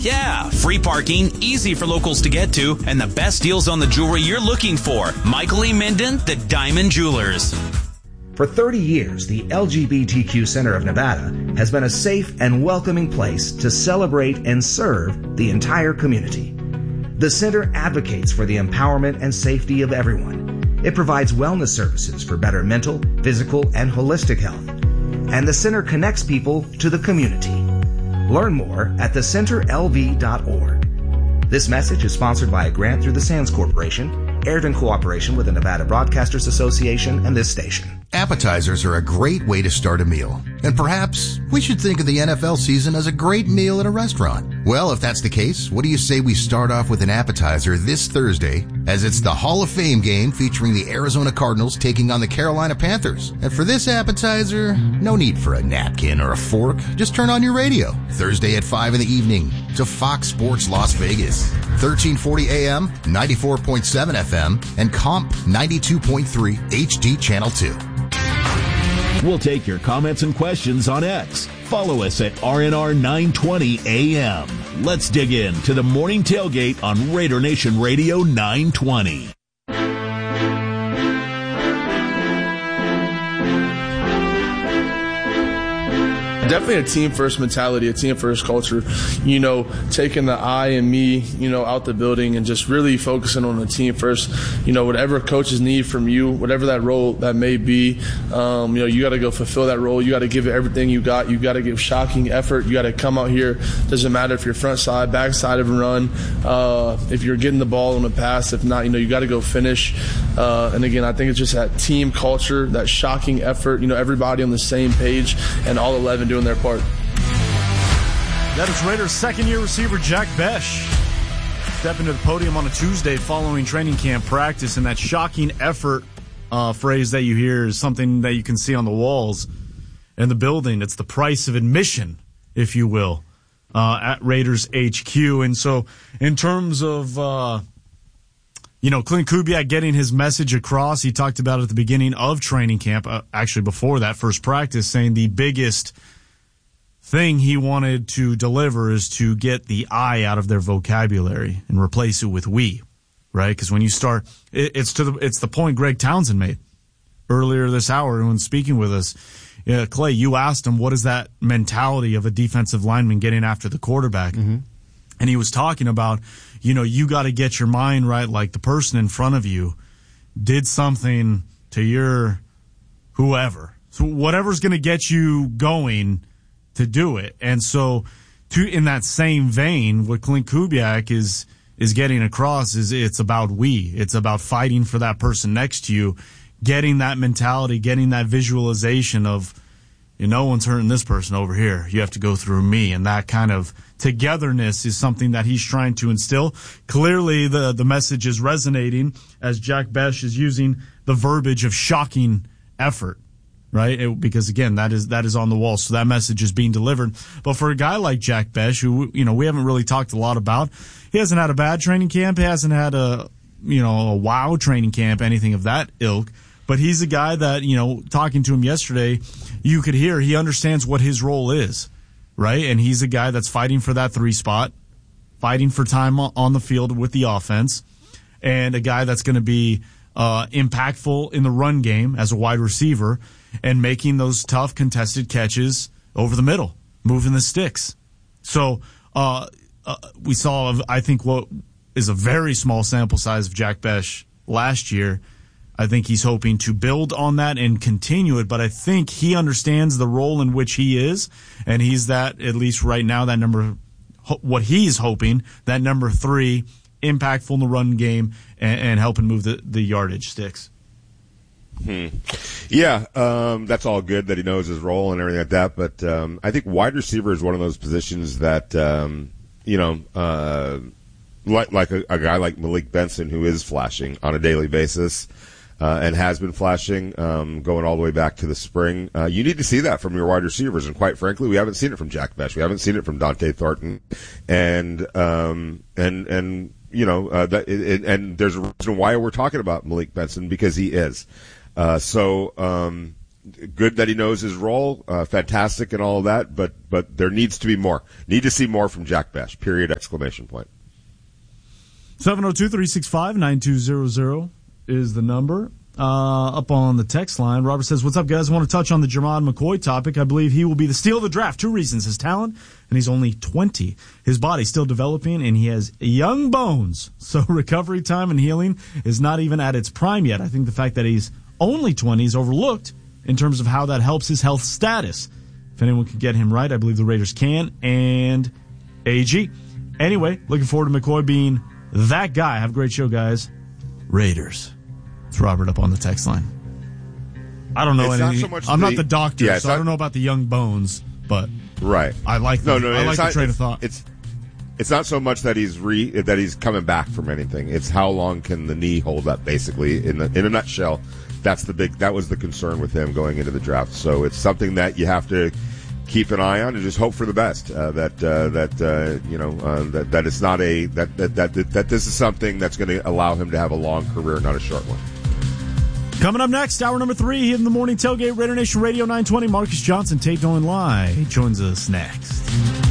Yeah, free parking, easy for locals to get to, and the best deals on the jewelry you're looking for. Michael E. Minden, the Diamond Jewelers. For 30 years, the LGBTQ Center of Nevada has been a safe and welcoming place to celebrate and serve the entire community. The center advocates for the empowerment and safety of everyone. It provides wellness services for better mental, physical, and holistic health. And the center connects people to the community. Learn more at thecenterlv.org. This message is sponsored by a grant through the Sands Corporation, aired in cooperation with the Nevada Broadcasters Association and this station. Appetizers are a great way to start a meal. And perhaps we should think of the NFL season as a great meal at a restaurant. Well, if that's the case, what do you say we start off with an appetizer this Thursday, as it's the Hall of Fame game featuring the Arizona Cardinals taking on the Carolina Panthers. And for this appetizer, no need for a napkin or a fork. Just turn on your radio Thursday at 5 in the evening to Fox Sports Las Vegas, 1340 AM, 94.7 FM, and Comp 92.3 HD Channel 2. We'll take your comments and questions on X. Follow us at RNR 920 AM. Let's dig in to the morning tailgate on Raider Nation Radio 920. Definitely a team-first mentality, a team-first culture, taking the I and me, out the building and just really focusing on the team first. Whatever coaches need from you, whatever that role that may be, you got to go fulfill that role. You got to give it everything you got. You got to give shocking effort. You got to come out here. Doesn't matter if you're front side, back side of a run, if you're getting the ball on the pass. If not, you got to go finish. And again, I think it's just that team culture, that shocking effort, everybody on the same page and all 11 doing their part. That is Raiders' second-year receiver Jack Besh stepping to the podium on a Tuesday following training camp practice, and that shocking effort phrase that you hear is something that you can see on the walls in the building. It's the price of admission, if you will, at Raiders HQ. And so in terms of Clint Kubiak getting his message across, he talked about it at the beginning of training camp, actually before that first practice, saying the biggest thing he wanted to deliver is to get the I out of their vocabulary and replace it with we, right? Because when you start, it's the point Greg Townsend made earlier this hour when speaking with us. Clay, you asked him, what is that mentality of a defensive lineman getting after the quarterback? Mm-hmm. And he was talking about, you got to get your mind right, like the person in front of you did something to your whoever. So whatever's going to get you going to do it. And so in that same vein, what Clint Kubiak is getting across is it's about we. It's about fighting for that person next to you, getting that mentality, getting that visualization of, no one's hurting this person over here. You have to go through me. And that kind of togetherness is something that he's trying to instill. Clearly, the message is resonating as Jack Besh is using the verbiage of shocking effort, right? Because, again, that is on the wall. So that message is being delivered. But for a guy like Jack Besh, who, we haven't really talked a lot about, he hasn't had a bad training camp. He hasn't had a wow training camp, anything of that ilk. But he's a guy that, talking to him yesterday, you could hear he understands what his role is, right? And he's a guy that's fighting for that 3 spot, fighting for time on the field with the offense, and a guy that's going to be impactful in the run game as a wide receiver and making those tough contested catches over the middle, moving the sticks. So we saw, I think, what is a very small sample size of Jack Besh last year. I think he's hoping to build on that and continue it, but I think he understands the role in which he is, and he's that, at least right now, that what he's hoping, that number 3, impactful in the run game and helping move the yardage sticks. Yeah, that's all good that he knows his role and everything like that, but I think wide receiver is one of those positions that, like a guy like Malik Benson, who is flashing on a daily basis, and has been flashing, going all the way back to the spring. You need to see that from your wide receivers, and quite frankly, we haven't seen it from Jack Besh. We haven't seen it from Dante Thornton, and there's a reason why we're talking about Malik Benson, because he is. good that he knows his role, fantastic and all of that, but there needs to be more. Need to see more from Jack Bech, period, exclamation point. 702-365-9200 is the number. Up on the text line, Robert says, "What's up, guys? I want to touch on the Jermod McCoy topic. I believe he will be the steal of the draft. 2 reasons: his talent, and he's only 20. His body's still developing, and he has young bones. So recovery time and healing is not even at its prime yet. I think the fact that he's only 20 is overlooked in terms of how that helps his health status. If anyone can get him right, I believe the Raiders can, and AG. Anyway, looking forward to McCoy being that guy. Have a great show, guys. Raiders." It's Robert up on the text line. I don't know anything. I'm not the doctor, so I don't know about the young bones, but right. I like the train of thought. It's not so much that he's coming back from anything. It's how long can the knee hold up, basically. In a nutshell, that was the concern with him going into the draft. So it's something that you have to keep an eye on and just hope for the best. That it's not that this is something that's going to allow him to have a long career, not a short one. Coming up next, hour number 3 here in the Morning Tailgate, Raider Nation Radio 920. Marcus Johnson, Tate Dolan Live, joins us next.